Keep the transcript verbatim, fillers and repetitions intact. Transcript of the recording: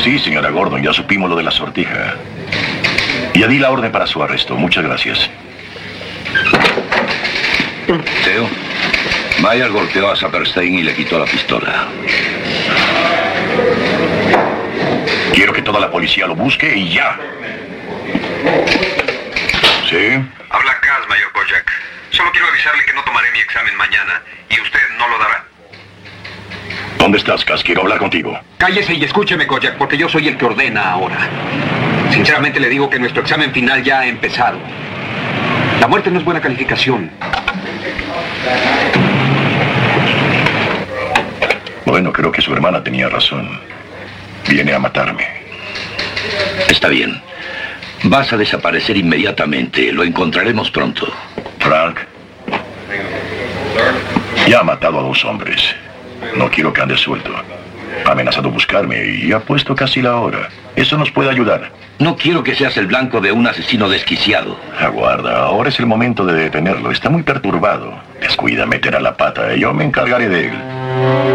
Sí, señora Gordon, ya supimos lo de la sortija. Ya di la orden para su arresto. Muchas gracias. Theo, Mayer golpeó a Saperstein y le quitó la pistola. Quiero que toda la policía lo busque y ya. ¿Sí? Habla Kaz, Mayor Kojak. Solo quiero avisarle que no tomaré mi examen mañana y usted no lo dará. ¿Dónde estás, Kaz? Quiero hablar contigo. Cállese y escúcheme, Kojak, porque yo soy el que ordena ahora. Sinceramente le digo que nuestro examen final ya ha empezado. La muerte no es buena calificación. Bueno, creo que su hermana tenía razón. Viene a matarme. Está bien. Vas a desaparecer inmediatamente. Lo encontraremos pronto. Frank. Ya ha matado a dos hombres. No quiero que ande suelto. Ha amenazado buscarme y ha puesto casi la hora. Eso nos puede ayudar. No quiero que seas el blanco de un asesino desquiciado. Aguarda, ahora es el momento de detenerlo. Está muy perturbado. Descuida, meterá la pata. Yo me encargaré de él.